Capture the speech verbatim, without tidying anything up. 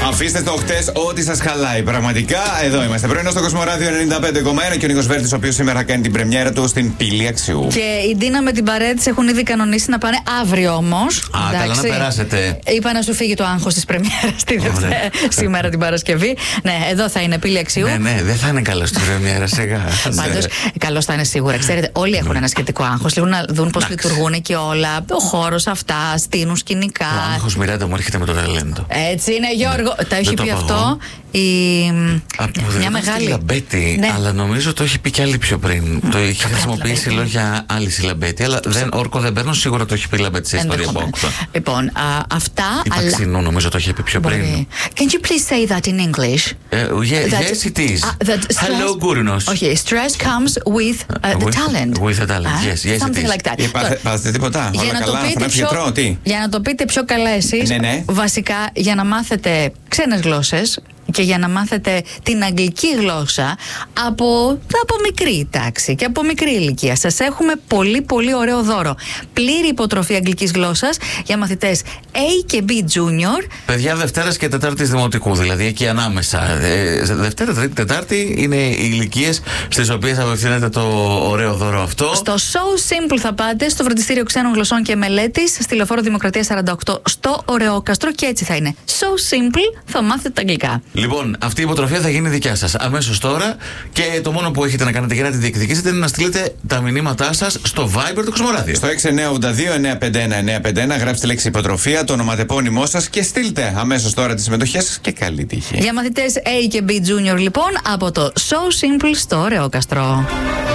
Αφήστε στο χτες ό,τι σας χαλάει. Πραγματικά, εδώ είμαστε. Πρωινό στο Κοσμοράδιο ενενήντα πέντε κόμμα ένα και ο Νίκος Βέρτης, ο οποίος σήμερα κάνει την πρεμιέρα του στην Πύλη Αξιού. Και η Ντίνα με την παρέα της έχουν ήδη κανονίσει να πάνε αύριο όμως. Α, καλά να περάσετε. Είπα να σου φύγει το άγχος της πρεμιέρας τη Δευτέρα, σήμερα την Παρασκευή. Ναι, εδώ θα είναι Πύλη Αξιού. Ναι, ναι, δεν θα είναι καλό στην πρεμιέρα, σιγά. Πάντως, καλώς θα είναι σίγουρα. Ξέρετε, όλοι έχουν ένα σχετικό άγχος. Λίγο να δουν πώς λειτουργούν και όλα. Ο χώρος, αυτά, στείνουν σκηνικά. Το άγχος, Μιράντα, μου έρχεται με το ταλέντο. Έτσι είναι, Γιώργο. Τα έχει πει αυτό η. Μια μεγάλη. Λαμπέτη, ναι. Αλλά νομίζω το έχει πει κι άλλη πιο πριν. Το είχε χρησιμοποιήσει λόγια άλλη Λαμπέτη, αλλά δεν, όρκο δεν παίρνω, σίγουρα το έχει πει Λαμπέτη σε ιστορία από όκτω. Λοιπόν, α, αυτά. Η Παξινού νομίζω το είχε πει πιο πριν. Can you please say that in English? Uh, yeah, that, yes, it is. Uh, that stress, Hello, Gourinos. Okay, stress comes with uh, the with, talent. With the talent, uh, yes, yes, something it is. like that. Πάτε τίποτα, όλα καλά, θα γιατρό, τι. Για να το πείτε πιο καλά εσείς, ναι, ναι. βασικά για να μάθετε ξένες γλώσσες και για να μάθετε την αγγλική γλώσσα από, από μικρή τάξη και από μικρή ηλικία. Σας έχουμε πολύ πολύ ωραίο δώρο. Πλήρη υποτροφή αγγλικής γλώσσας για μαθητές A και B Junior. Παιδιά Δευτέρας και Τετάρτης Δημοτικού, δηλαδή εκεί ανάμεσα. Ε, Δευτέρα, Τρίτη, Τετάρτη είναι οι ηλικίες στις οποίες απευθύνεται το ωραίο δώρο αυτό. Στο So Simple θα πάτε, στο Φροντιστήριο Ξένων Γλωσσών και Μελέτης, στη Λεωφόρο Δημοκρατία σαράντα οκτώ στο Ωρεόκαστρο, και έτσι θα είναι. So Simple, θα μάθετε τα αγγλικά. Λοιπόν, αυτή η υποτροφία θα γίνει δικιά σας αμέσως τώρα και το μόνο που έχετε να κάνετε για να τη διεκδικήσετε είναι να στείλετε τα μηνύματά σας στο Viber του Κοσμοράδιο. Στο έξι εννιά ογδόντα δύο εννιά πέντε ένα εννιά πέντε ένα γράψτε λέξη υποτροφία, το ονοματεπώνυμό σας και στείλτε αμέσως τώρα τις συμμετοχές σας και καλή τύχη. Για μαθητές A και B Junior λοιπόν, από το So Simple στο Ωρεόκαστρο.